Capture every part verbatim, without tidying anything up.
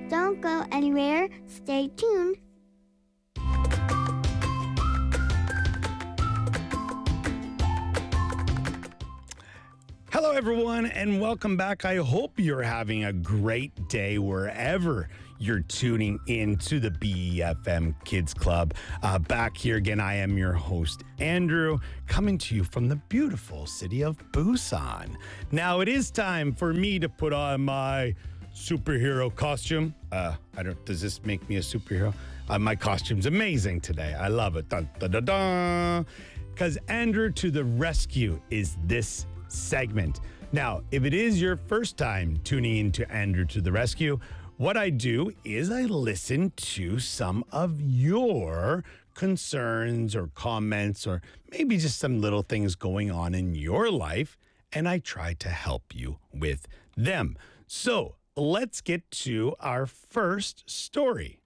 Don't go anywhere. Stay tuned. Hello, everyone, and welcome back. I hope you're having a great day wherever you're tuning in to the B E F M Kids Club. Uh, back here again, I am your host, Andrew, coming to you from the beautiful city of Busan. Now, it is time for me to put on my superhero costume. Uh, I don't. Does this make me a superhero? Uh, my costume's amazing today. I love it. Dun, dun, dun, dun. Because Andrew to the rescue is this segment. Now, if it is your first time tuning into Andrew to the Rescue, what I do is I listen to some of your concerns or comments or maybe just some little things going on in your life, and I try to help you with them. So let's get to our first story.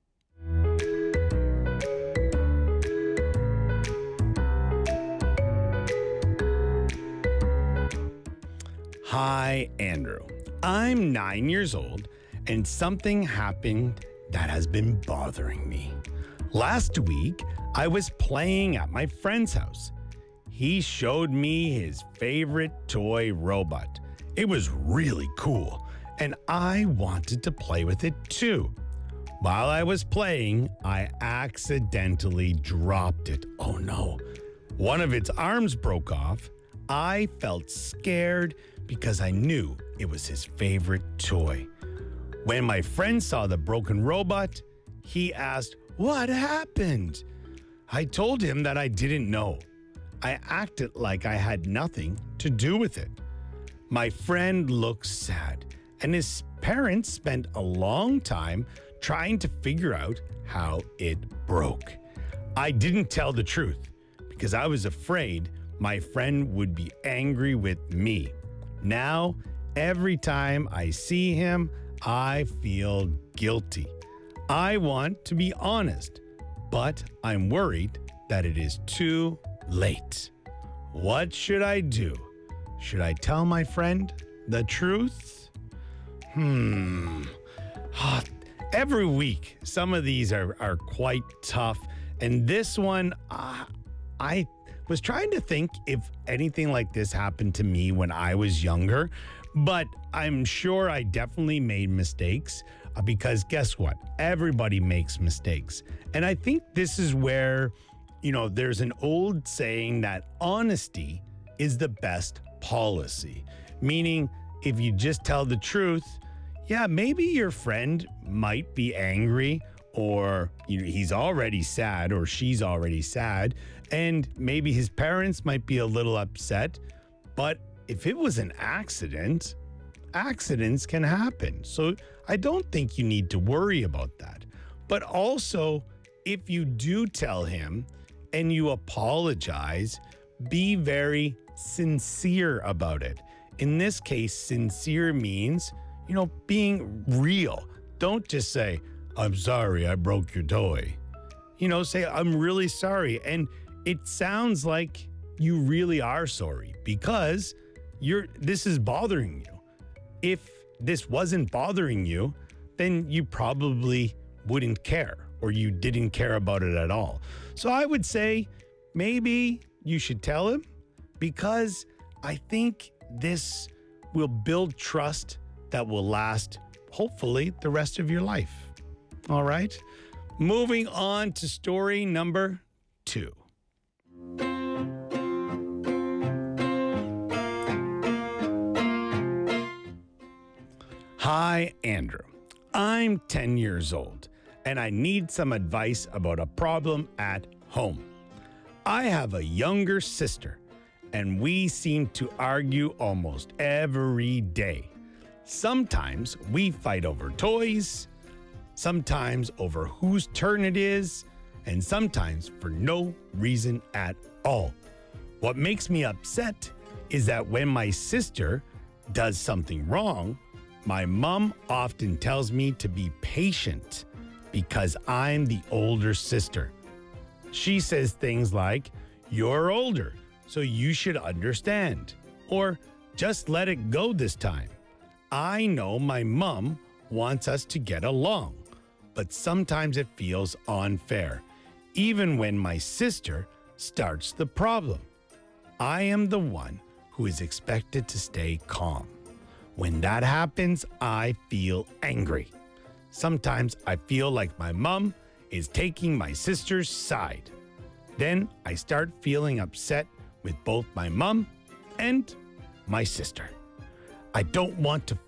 Hi, Andrew. I'm nine years old, and something happened that has been bothering me. Last week, I was playing at my friend's house. He showed me his favorite toy robot. It was really cool, and I wanted to play with it too. While I was playing, I accidentally dropped it. Oh no. One of its arms broke off. I felt scared because I knew it was his favorite toy. When my friend saw the broken robot, he asked, "What happened?" I told him that I didn't know. I acted like I had nothing to do with it. My friend looked sad, and his parents spent a long time trying to figure out how it broke. I didn't tell the truth because I was afraid my friend would be angry with me. Now, every time I see him, I feel guilty. I want to be honest, but I'm worried that it is too late. What should I do? Should I tell my friend the truth? Hmm. Every week, some of these are, are quite tough. And this one, uh, I was trying to think if anything like this happened to me when I was younger, but I'm sure I definitely made mistakes uh, because guess what? Everybody makes mistakes. And I think this is where, you know, there's an old saying that honesty is the best policy, meaning if you just tell the truth, yeah, maybe your friend might be angry or you know, he's already sad or she's already sad, and maybe his parents might be a little upset. But if it was an accident, accidents can happen. So I don't think you need to worry about that. But also, if you do tell him and you apologize, be very sincere about it. In this case, sincere means, you know, being real. Don't just say, "I'm sorry, I broke your toy." You know, say, "I'm really sorry." And it sounds like you really are sorry because you're this is bothering you. If this wasn't bothering you, then you probably wouldn't care or you didn't care about it at all. So I would say maybe you should tell him because I think this will build trust that will last, hopefully, the rest of your life. All right. Moving on to story number two. Hi, Andrew. I'm ten years old and I need some advice about a problem at home. I have a younger sister and we seem to argue almost every day. Sometimes we fight over toys, sometimes over whose turn it is, and sometimes for no reason at all. What makes me upset is that when my sister does something wrong, my mom often tells me to be patient because I'm the older sister. She says things like, "You're older, so you should understand," or "Just let it go this time." I know my mom wants us to get along, but sometimes it feels unfair, even when my sister starts the problem. I am the one who is expected to stay calm. When that happens, I feel angry. Sometimes I feel like my mom is taking my sister's side. Then I start feeling upset with both my mom and my sister. I don't want to